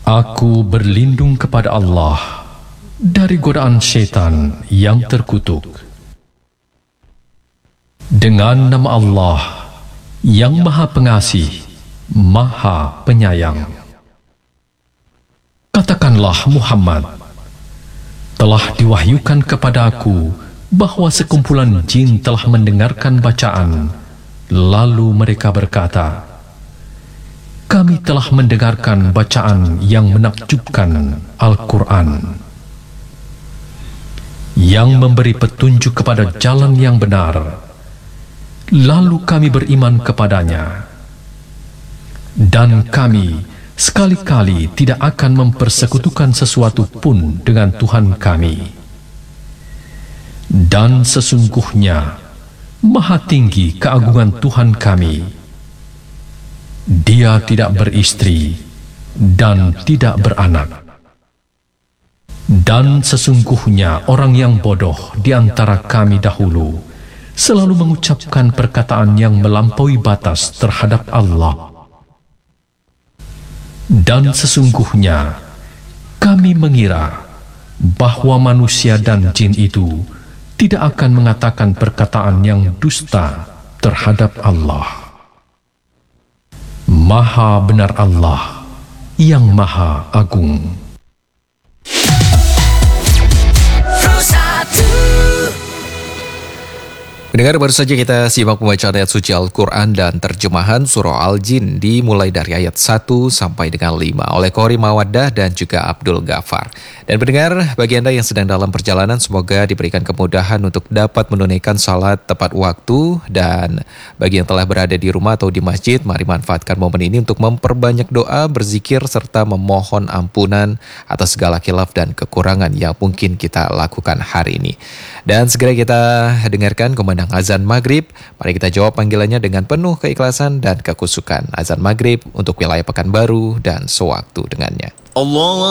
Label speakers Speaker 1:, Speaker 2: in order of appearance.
Speaker 1: Aku berlindung kepada Allah dari godaan syaitan yang terkutuk. Dengan nama Allah yang Maha Pengasih, Maha Penyayang. Katakanlah Muhammad, telah diwahyukan kepada aku bahwa sekumpulan jin telah mendengarkan bacaan, lalu mereka berkata, kami telah mendengarkan bacaan yang menakjubkan Al-Quran, yang memberi petunjuk kepada jalan yang benar, lalu kami beriman kepadanya. Dan kami sekali-kali tidak akan mempersekutukan sesuatu pun dengan Tuhan kami. Dan sesungguhnya Maha tinggi keagungan Tuhan kami. Dia tidak beristri dan tidak beranak. Dan sesungguhnya orang yang bodoh di antara kami dahulu selalu mengucapkan perkataan yang melampaui batas terhadap Allah. Dan sesungguhnya kami mengira bahwa manusia dan jin itu tidak akan mengatakan perkataan yang dusta terhadap Allah. Maha benar Allah yang Maha Agung.
Speaker 2: Pendengar, baru saja kita simak pembacaan ayat suci Al-Quran dan terjemahan surah Al-Jin dimulai dari ayat 1 sampai dengan 5 oleh Qori Mawaddah dan juga Abdul Ghafar. Dan pendengar, bagi Anda yang sedang dalam perjalanan, semoga diberikan kemudahan untuk dapat menunaikan salat tepat waktu. Dan bagi yang telah berada di rumah atau di masjid, mari manfaatkan momen ini untuk memperbanyak doa, berzikir, serta memohon ampunan atas segala khilaf dan kekurangan yang mungkin kita lakukan hari ini. Dan segera kita dengarkan kumandang azan maghrib. Mari kita jawab panggilannya dengan penuh keikhlasan dan kekusukan. Azan maghrib untuk wilayah Pekanbaru dan sewaktu dengannya. Allah